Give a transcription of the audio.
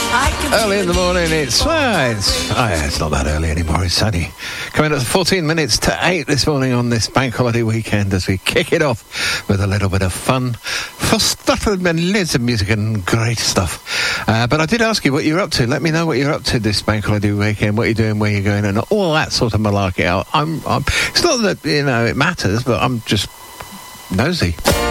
Early in the morning, it's not that early anymore. It's sunny. Coming up 14 minutes to 8 this morning on this bank holiday weekend as we kick it off with a little bit of fun for stuff and loads of music and great stuff. But I did ask you what you're up to. Let me know what you're up to this bank holiday weekend, what you're doing, where you're going, and all that sort of malarkey. It's not that, it matters, but I'm just nosy.